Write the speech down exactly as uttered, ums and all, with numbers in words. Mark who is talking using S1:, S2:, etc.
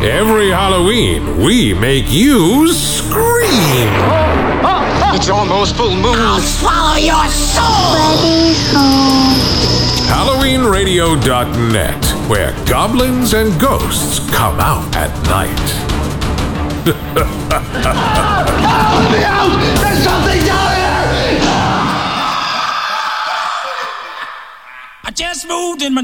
S1: Every Halloween, we make you scream.
S2: It's almost full moon.
S3: I'll swallow your soul.
S4: Ready home.
S1: Halloween Radio dot net, where goblins and ghosts come out at night.
S5: Help me out! There's something down here!
S6: I just moved in my